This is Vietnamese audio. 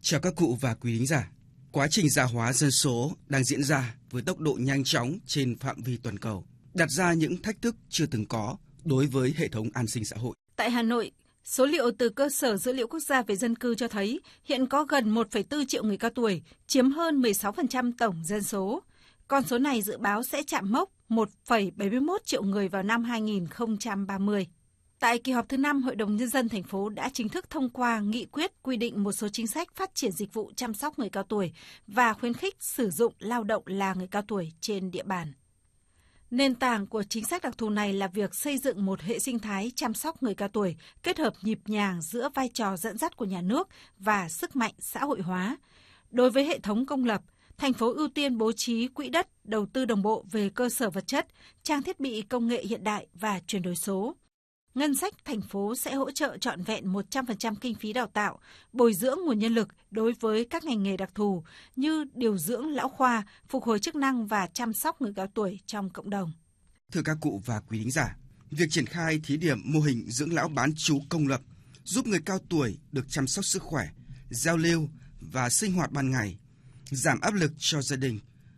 Chào các cụ và quý thính giả. Quá trình già hóa dân số đang diễn ra với tốc độ nhanh chóng trên phạm vi toàn cầu, đặt ra những thách thức chưa từng có đối với hệ thống an sinh xã hội. Tại Hà Nội, số liệu từ Cơ sở Dữ liệu Quốc gia về dân cư cho thấy hiện có gần 1,4 triệu người cao tuổi, chiếm hơn 16% tổng dân số. Con số này dự báo sẽ chạm mốc 1,71 triệu người vào năm 2030. Tại kỳ họp thứ 5, Hội đồng Nhân dân thành phố đã chính thức thông qua nghị quyết quy định một số chính sách phát triển dịch vụ chăm sóc người cao tuổi và khuyến khích sử dụng lao động là người cao tuổi trên địa bàn. Nền tảng của chính sách đặc thù này là việc xây dựng một hệ sinh thái chăm sóc người cao tuổi kết hợp nhịp nhàng giữa vai trò dẫn dắt của nhà nước và sức mạnh xã hội hóa. Đối với hệ thống công lập, thành phố ưu tiên bố trí quỹ đất, đầu tư đồng bộ về cơ sở vật chất, trang thiết bị công nghệ hiện đại và chuyển đổi số. Ngân sách thành phố sẽ hỗ trợ trọn vẹn 100% kinh phí đào tạo, bồi dưỡng nguồn nhân lực đối với các ngành nghề đặc thù như điều dưỡng lão khoa, phục hồi chức năng và chăm sóc người cao tuổi trong cộng đồng. Thưa các cụ và quý thính giả, việc triển khai thí điểm mô hình dưỡng lão bán trú công lập giúp người cao tuổi được chăm sóc sức khỏe, giao lưu và sinh hoạt ban ngày, giảm áp lực cho gia đình